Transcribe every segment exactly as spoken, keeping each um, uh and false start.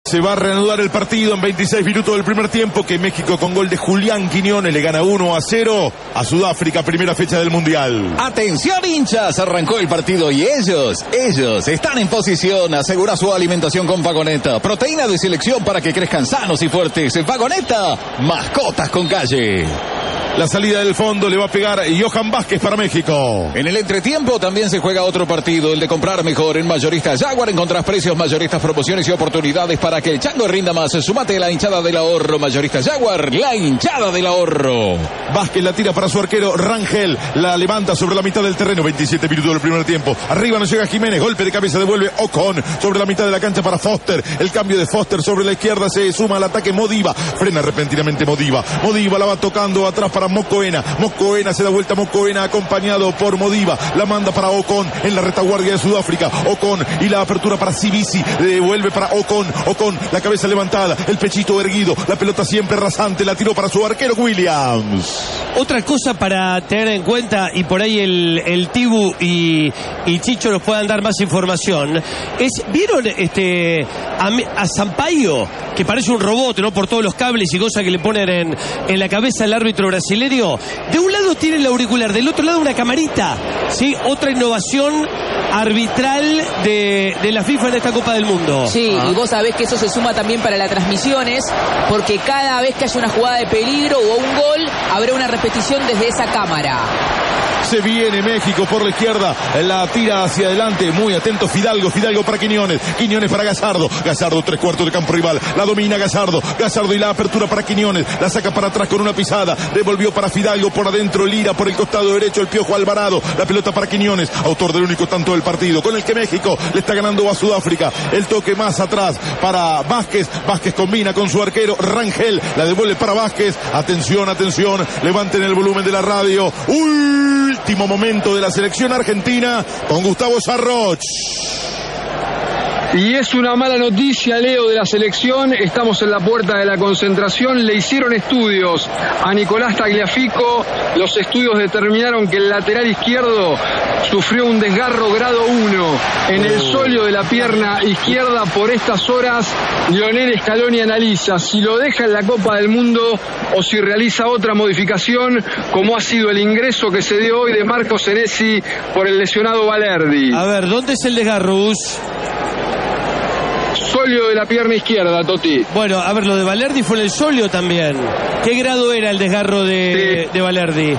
Se va a reanudar el partido en veintiséis minutos del primer tiempo, que México con gol de Julián Quiñones le gana uno a cero a Sudáfrica, primera fecha del Mundial. Atención hinchas, arrancó el partido y ellos, ellos están en posición. Asegura su alimentación con Vagoneta, proteína de selección para que crezcan sanos y fuertes. Vagoneta, mascotas con calle. La salida del fondo le va a pegar Johan Vázquez para México. En el entretiempo también se juega otro partido, el de comprar mejor en Mayoristas Jaguar. Encontrás precios, mayoristas, promociones y oportunidades para que el chango rinda más. Sumate a la hinchada del ahorro. Mayoristas Jaguar, la hinchada del ahorro. Vázquez la tira para su arquero Rangel, la levanta sobre la mitad del terreno. veintisiete minutos del primer tiempo. Arriba no llega Jiménez, golpe de cabeza devuelve Ocon sobre la mitad de la cancha para Foster. El cambio de Foster sobre la izquierda, se suma al ataque Modiva. Frena repentinamente Modiva. Modiva la va tocando atrás para Mocoena. Mocoena se da vuelta, Mocoena acompañado por Modiva. La manda para Ocon en la retaguardia de Sudáfrica. Ocon y la apertura para Sibisi. Devuelve para Ocon. Ocon, la cabeza levantada, el pechito erguido, la pelota siempre rasante, la tiró para su arquero Williams. Otra cosa para tener en cuenta, y por ahí el, el Tibu y, y Chicho nos puedan dar más información, es, ¿vieron este a, a Sampaio, que parece un robot, ¿no? Por todos los cables y cosas que le ponen en, en la cabeza al árbitro brasileño. De un lado tiene el auricular, del otro lado una camarita, ¿sí? Otra innovación arbitral de, de la FIFA en esta Copa del Mundo. Sí, ah. Y vos sabés que eso se suma también para las transmisiones, porque cada vez que haya una jugada de peligro o un gol, habrá una repetición desde esa cámara. Se viene México por la izquierda, la tira hacia adelante, muy atento Fidalgo, Fidalgo para Quiñones, Quiñones para Gallardo, Gallardo tres cuartos de campo rival, la domina Gallardo, Gallardo y la apertura para Quiñones, la saca para atrás con una pisada, devolvió para Fidalgo, por adentro Lira, por el costado derecho el Piojo Alvarado, la pelota para Quiñones, autor del único tanto del partido, con el que México le está ganando a Sudáfrica. El toque más atrás para Vázquez, Vázquez combina con su arquero Rangel, la devuelve para Vázquez, atención, atención, levanten el volumen de la radio. ¡Uy! Último momento de la selección argentina con Gustavo Sarroch. Y es una mala noticia, Leo, de la selección. Estamos en la puerta de la concentración. Le hicieron estudios a Nicolás Tagliafico. Los estudios determinaron que el lateral izquierdo sufrió un desgarro grado uno en el sóleo de la pierna izquierda. Por estas horas, Lionel Scaloni analiza si lo deja en la Copa del Mundo o si realiza otra modificación, como ha sido el ingreso que se dio hoy de Marco Senesi por el lesionado Valerdi. A ver, ¿dónde es el desgarro, Gus? Sóleo de la pierna izquierda, Toti. Bueno, a ver, lo de Valerdi fue en el sóleo también. ¿Qué grado era el desgarro de, sí. de Valerdi?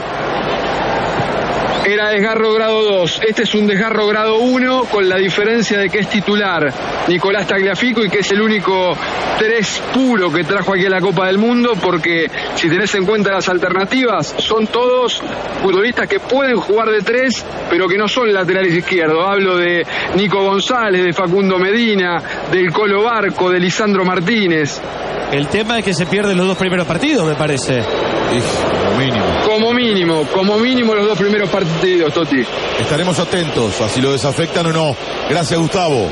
Era desgarro grado dos. Este es un desgarro grado uno, con la diferencia de que es titular Nicolás Tagliafico y que es el único tres puro que trajo aquí a la Copa del Mundo, porque si tenés en cuenta las alternativas, son todos futbolistas que pueden jugar de tres, pero que no son laterales izquierdos. Hablo de Nico González, de Facundo Medina, del Colo Barco, de Lisandro Martínez. El tema es que se pierden los dos primeros partidos, me parece. Como mínimo. Como mínimo, como mínimo los dos primeros partidos, Toti. Estaremos atentos a si lo desafectan o no. Gracias, Gustavo.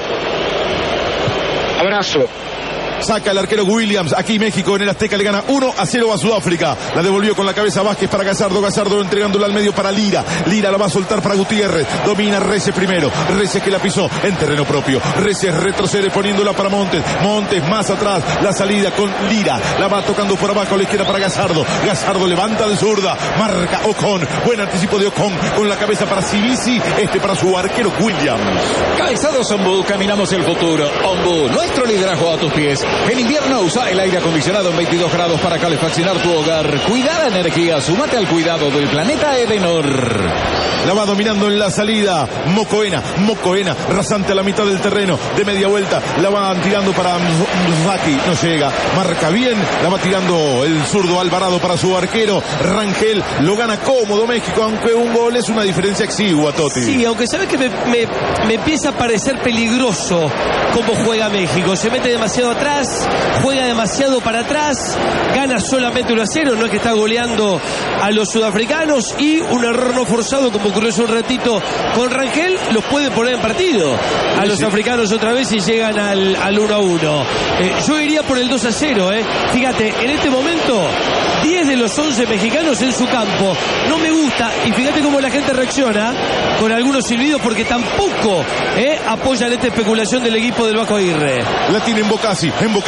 Abrazo. Saca el arquero Williams. Aquí México en el Azteca le gana uno a cero a Sudáfrica. La devolvió con la cabeza Vázquez para Gallardo. Gallardo entregándola al medio para Lira. Lira la va a soltar para Gutiérrez. Domina Reyes primero. Reyes que la pisó en terreno propio. Reyes retrocede poniéndola para Montes. Montes más atrás. La salida con Lira. La va tocando por abajo a la izquierda para Gallardo. Gallardo levanta de zurda. Marca Ocon. Buen anticipo de Ocon con la cabeza para Sibisi. Este para su arquero Williams. Calzados Ombú, caminamos el futuro. Ombú, nuestro liderazgo a tus pies. En invierno usa el aire acondicionado en veintidós grados para calefaccionar tu hogar. Cuida la energía, súmate al cuidado del planeta Edenor. La va dominando en la salida Mocoena, Mocoena, rasante a la mitad del terreno, de media vuelta, la van tirando para Mzaki, no llega, marca bien, la va tirando el zurdo Alvarado para su arquero, Rangel, lo gana cómodo México, aunque un gol es una diferencia exigua, Toti. Sí, aunque sabes que me, me, me empieza a parecer peligroso cómo juega México, se mete demasiado atrás, juega demasiado para atrás, gana solamente uno a cero, no es que está goleando a los sudafricanos, y un error no forzado como ocurrió hace un ratito con Rangel, los puede poner en partido a los sí. africanos otra vez y llegan al, al uno a uno. Eh, yo iría por el dos a cero, eh. Fíjate, en este momento diez de los once mexicanos en su campo. No me gusta, y fíjate cómo la gente reacciona con algunos silbidos, porque tampoco eh, apoyan esta especulación del equipo del Vasco Aguirre. La tiene en Bocasi,